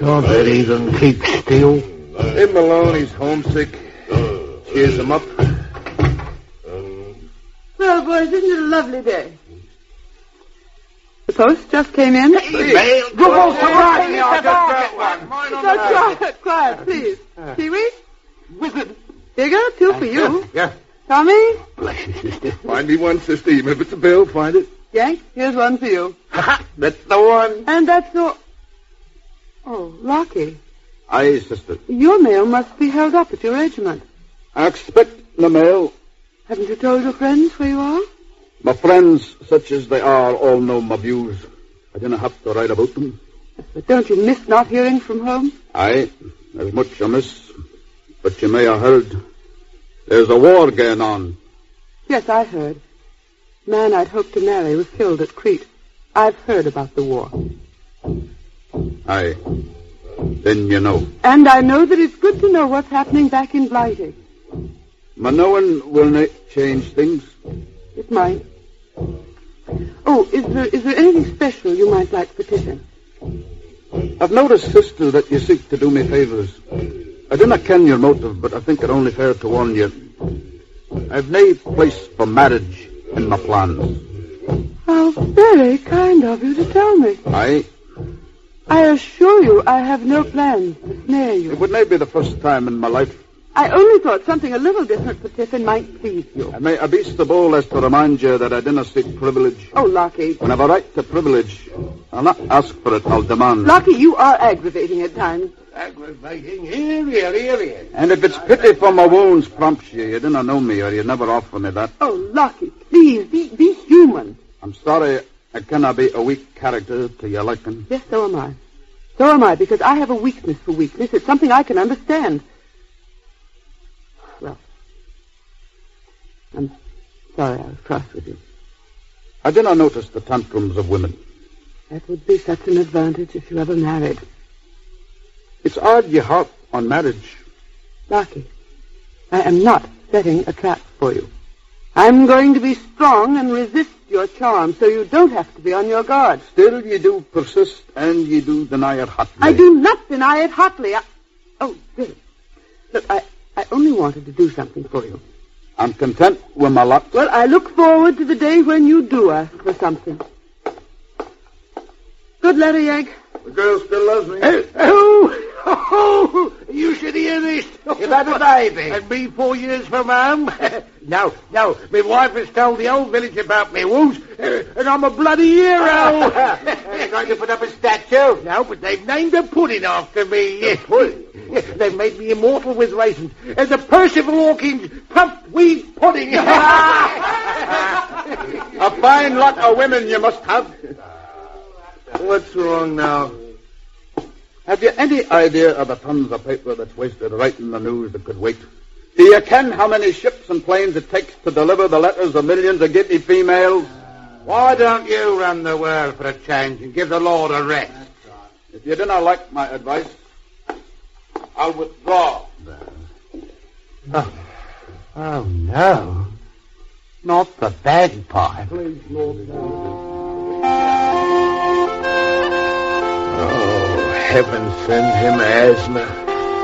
Can't that even keep still? Hey, Malone, he's homesick. Cheers him up. Well, boys, isn't it a lovely day? The post just came in. Hey, Go sobriety, I just got one. Quiet, please. Kiwi? Wizard. Here you go, 2 for you. Yeah. Tommy? Bless you, sister. Find me one, sister. Even if it's a bill, find it. Yank, here's one for you. That's the one. And that's all. Oh, Lockie, Aye, sister. your mail must be held up at your regiment. I expect the mail. Haven't you told your friends where you are? My friends, such as they are, all know my views. I didn't have to write about them. But don't you miss not hearing from home? Aye, there's much I miss. But you may have heard. There's a war going on. Yes, I heard. Man I'd hoped to marry was killed at Crete. I've heard about the war. Aye. Then you know. And I know that it's good to know what's happening back in Blighty. My knowing will not change things. It might. Oh, is there anything special you might like for Tiffin? I've noticed, sister, that you seek to do me favours. I do not ken your motive, but I think it only fair to warn you. I've no place for marriage in my plans. How very kind of you to tell me. Aye. I assure you I have no plans to snare you. It would not be the first time in my life. I only thought something a little different for Tiffin might please you. I may I be so bold as to remind you that I didn't seek privilege. Oh, Lockie. When I've a right to privilege, I'll not ask for it, I'll demand. Lockie, you are aggravating at times. Aggravating. Here. And if it's pity for my wounds prompts you, you didn't know me or you'd never offer me that. Oh, Lockie, please, be human. I'm sorry I cannot be a weak character to your liking. Yes, so am I. So am I, because I have a weakness for weakness. It's something I can understand. Well, I'm sorry I was cross with you. I did not notice the tantrums of women. That would be such an advantage if you ever married. It's odd you harp on marriage. Lockie, I am not setting a trap for you. I'm going to be strong and resist your charm, so you don't have to be on your guard. Still, you do persist and you do deny it hotly. I do not deny it hotly. Oh, Billy. Look, I only wanted to do something for you. I'm content with my lot. Well, I look forward to the day when you do ask for something. Good letter, Yank. The girl still loves me. You should hear this. You've had a baby. And me 4 years from home. No, my wife has told the whole village about me wounds, and I'm a bloody hero. You're going to put up a statue? No, but they've named a pudding after me. Pudding? They've made me immortal with raisins. As the Percival Hawkins pumped-weed pudding. A fine lot of women you must have. What's wrong now? Have you any idea of the tons of paper that's wasted writing the news that could wait? Do you ken how many ships and planes it takes to deliver the letters of millions of giddy females? Why don't you run the world for a change and give the Lord a rest? If you didn't like my advice, I'll withdraw. Oh, no. Not the bagpipe. Please, Lord. Oh, heaven send him asthma.